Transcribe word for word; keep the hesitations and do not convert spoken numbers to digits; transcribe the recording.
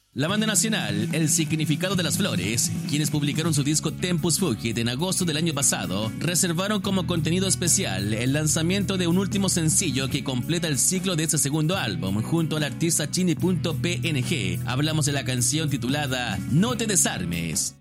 La banda nacional El Significado de las Flores, quienes publicaron su disco Tempus Fugit en agosto del año pasado, reservaron como contenido especial el lanzamiento de un último sencillo que completa el ciclo de este segundo álbum junto al artista Chini punto p n g. Hablamos de la canción titulada No te desarmes.